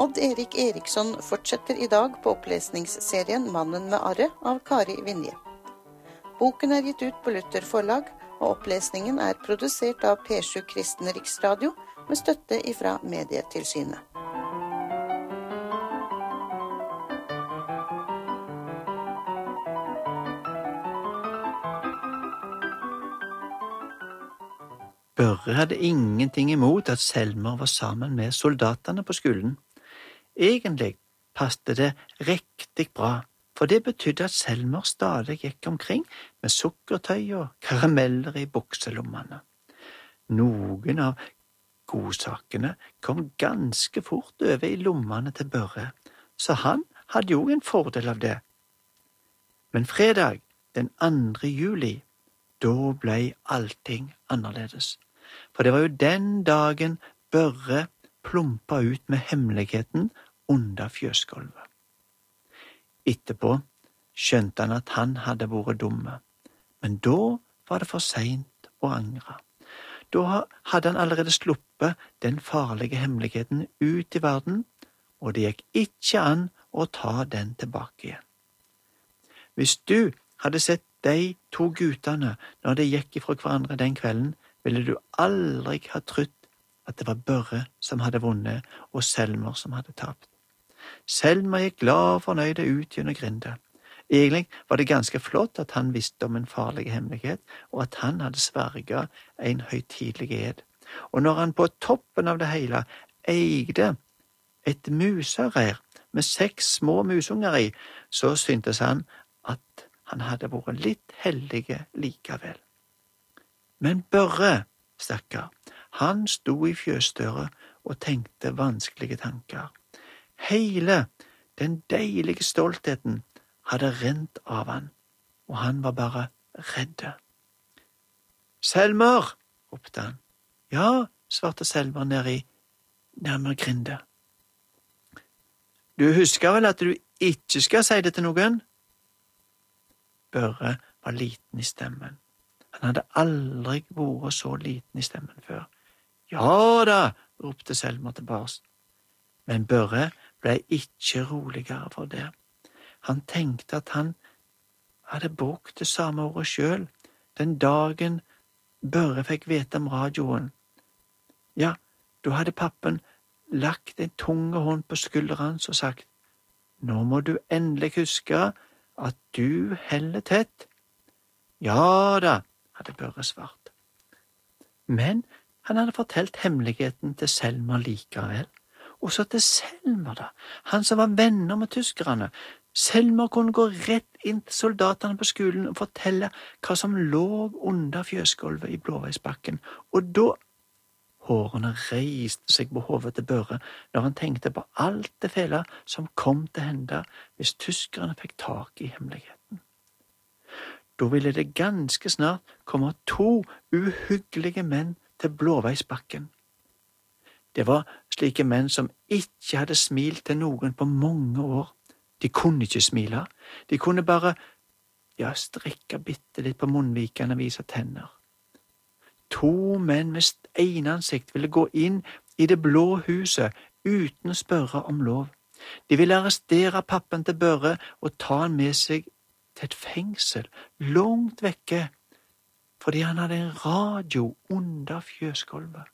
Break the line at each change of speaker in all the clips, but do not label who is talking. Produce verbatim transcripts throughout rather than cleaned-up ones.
Odd Erik Eriksson fortsetter i dag på opplesningsserien Mannen med arre av Kari Vinje. Boken er gitt ut på Luther forlag, og opplesningen er produsert av P sju Kristen Riksradio med støtte ifra Medietilsynet.
Børre hadde ingenting imot at Selmer var sammen med soldatene på skolen. Egentlig passet det riktig bra, for det betydde at Selmer stadig gikk omkring med sukkertøy og karameller i bukselommene. Noen av godsakene kom ganske fort over i lommene til Børre, så han hadde jo en fordel av det. Men fredag, den andre juli, da ble allting annerledes. For det var jo den dagen Børre plumpa ut med hemmeligheten under fjøsgolvet. Etterpå skjønte han at han hadde vært dumme, men da var det for sent å angre. Da hadde han allerede sluppet den farlige hemmeligheten ut i verden, og det gikk ikke an å ta den tilbake igjen. Hvis du hadde sett de to guttene når de gikk ifra hverandre den kvelden, ville du aldri ha trodd at det var Børre som hadde vunnet og Selmer som hadde tapt. Selmer gikk glad og fornøyd ut gjennom grinda. Egentlig var det ganske flott at han visste om en farlig hemmelighet, og at han hadde sverget en høytidelig ed. Og når han på toppen av det hele eide et musereir med seks små musunger i, så syntes han at han hadde vært litt heldige likevel. Men Børre, stakkar, han sto i fjøsdøra og tenkte vanskelige tanker. Hele den deilige stoltheten hadde rent av han, og han var bare redde. Selmer, ropte han. Ja, svarte Selmer nede i nærmere grinde. Du husker vel at du ikke skal si det til noen? Børre var liten i stemmen. Han hadde aldri vært så liten i stemmen før. Ja da, ropte Selmer tilbake. Men Børre ble ikke roligere for det. Han tenkte at han hadde brukt det samme ordet selv den dagen Børre fikk vite om radioen. Ja, da hadde pappen lagt en tunge hånd på skulderen hans og sagt, nå må du endelig huske at du heller tett. Ja da, hadde Børre svart. Men han hadde fortalt hemmeligheten til Selmer likevel. Og så til Selmer da, han som var venner med tyskerne. Selmer kunne gå rett inn til soldatene på skolen og fortelle hva som lå under fjøsgolvet i Blåveisbakken. Og da hårene reiste seg på hodet til Børre når han tenkte på alt det fæle som kom til hende hvis tyskerne fikk tak i hemmeligheten. Da ville det ganske snart komme to uhyggelige menn til Blåveisbakken. Det var slike menn som ikke hadde smilt til noen på mange år. De kunne ikke smile. De kunne bare, ja, strikke bitte litt på munnvikene og vise tenner. To menn med steinansikt ville gå inn i det blå huset uten å spørre om lov. De ville arrestere pappen til Børre og ta han med seg til et fengsel langt vekke, fordi han hadde en radio under fjøsgolvet.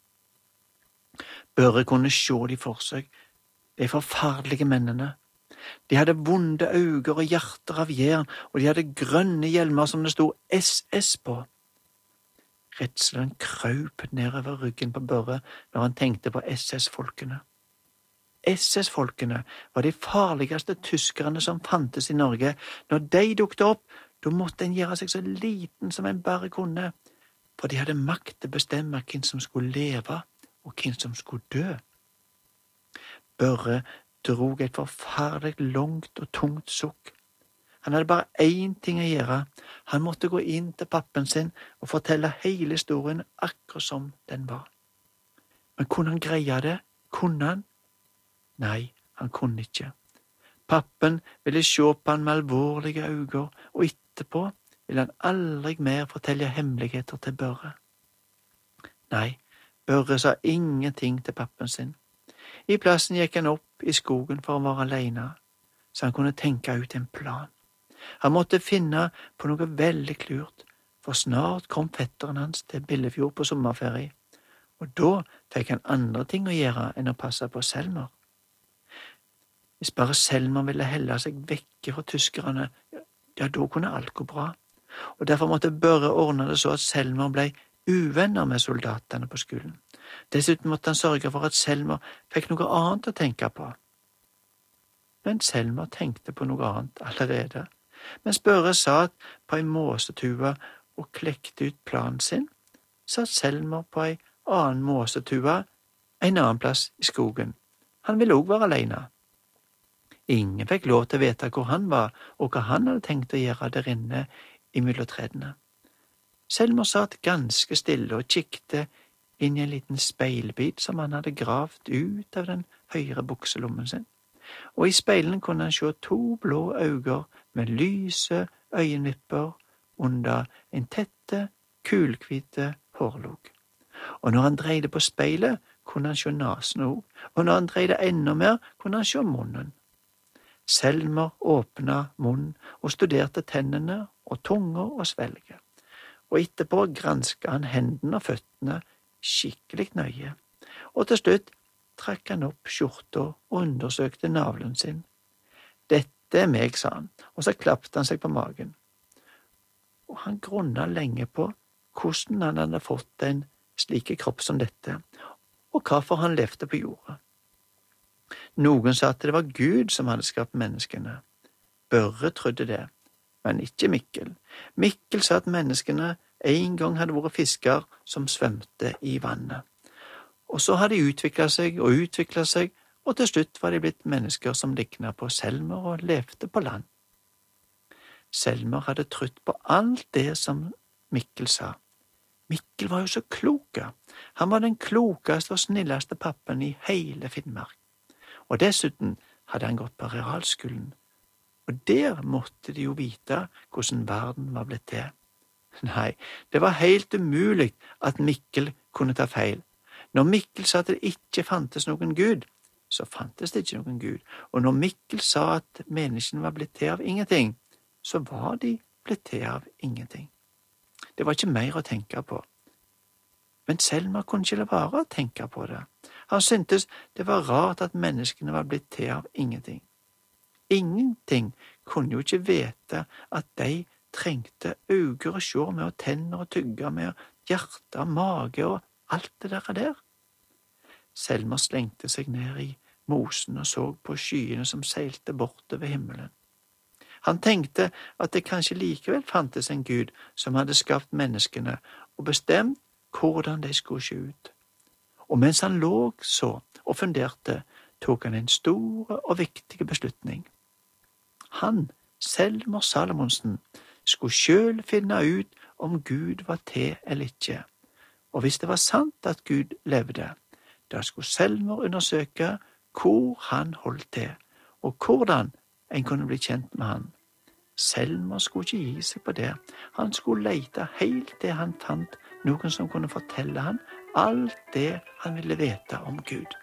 Børre kunne se de for seg, de forferdelige mennene. De hadde vonde øyne og hjerter av jern, og de hadde grønne hjelmer som det stod S S på. Redselen krøp nedover ryggen på Børre når han tenkte på S S-folkene. S S-folkene var de farligste tyskerne som fantes i Norge. Når de dukte opp, da måtte en gjøre seg så liten som en bare kunne, for de hadde makt til å bestemme hvem som skulle leve og hvem som skulle dø. Børre drog et forferdelig langt og tungt sukk. Han hadde bare én ting å gjøre. Han måtte gå inn til pappen sin og fortelle hele historien akkurat som den var. Men kunne han greie det? Kunne han? Nei, han kunne ikke. Pappen ville se på han med alvorlige øyne, og etterpå ville han aldri mer fortelle hemmeligheter til Børre. Nei, Børre sa ingenting til pappen sin. I plassen gikk han opp i skogen for å være alene, så han kunne tenke ut en plan. Han måtte finne på noe veldig lurt, for snart kom fetteren hans til Billefjord på sommerferie, og da fikk han andre ting å gjøre enn å passe på Selmer. Hvis bare Selmer ville helle seg vekke fra tyskerne, ja, da kunne alt gå bra, og derfor måtte Børre ordne det så at Selmer ble uvenner med soldatene på skolen. Dessuten måtte han sørge for at Selmer fikk noe annet å tenke på. Men Selmer tenkte på noe annet allerede. Mens Børre satt på ei måsetue og klekte ut planen sin, satt Selmer på ei annen måsetue en annen plass i skogen. Han ville også være alene. Ingen fikk lov til å vite hvor han var, og hva han hadde tenkt å gjøre der inne imellom trærne. Selmer satt ganske stille og kikket inn i en liten speilbit som han hadde gravd ut av den høyre bukselommen sin, og i speilen kunne han se to blå øyne med lyse øyenvipper under en tette, kulhvite hårlok. Og når han dreide på speilet, kunne han se nasen også, og når han dreide enda mer, kunne han se munnen. Selmer åpna munnen og studerte tennene og tunga og svelget, og etterpå gransket han hendene og føttene skikkelig nøye, og til slutt trakk han opp skjorta og undersøkte navlen sin. Dette er meg, sa han, og så klappte han seg på magen. Og han grunnet lenge på hvordan han hadde fått en slik kropp som dette, og hvorfor han levde på jorda. Noen sa at det var Gud som hadde skapt menneskene. Børre trodde det, men ikke Mikkel. Mikkel sa at menneskene en gang hadde vært fisker som svømte i vannet. Og så hadde de utviklet seg og utviklet seg, og til slutt var de blitt mennesker som liknet på Selmer og levde på land. Selmer hadde trodd på alt det som Mikkel sa. Mikkel var jo så klok. Han var den klokeste og snilleste pappen i hele Finnmark. Og dessuten hadde han gått på realskolen, og der måtte de jo vite hvordan verden var blitt til. Nei, det var helt umulig at Mikkel kunne ta feil. Når Mikkel sa at det ikke fantes noen Gud, så fantes det ikke noen Gud, og når Mikkel sa at menneskene var blitt til av ingenting, så var de blitt til av ingenting. Det var ikke mer å tenke på. Men Selmer kunne ikke la være å tenke på det. Han syntes det var rart at menneskene var blitt til av ingenting. Ingenting kunne jo ikke vite at de trengte øyne og sjå med og tenner og tygge med og hjerte og mage og alt det der der. Selmer slengte seg ned i mosen og så på skyene som seilte bortover himmelen. Han tenkte at det kanskje likevel fantes en Gud som hadde skapt menneskene og bestemt hvordan de skulle se ut. Og mens han lå så og funderte, tok han en stor og viktig beslutning. Han, Selmer Salomonsen, skulle selv finne ut om Gud var til eller ikke. Og hvis det var sant at Gud levde, da skulle Selmer undersøke hvor han holdt til, og hvordan en kunne bli kjent med han. Selmer skulle ikke gi seg på det. Han skulle lete helt til han fant noen som kunne fortelle han alt det han ville vite om Gud.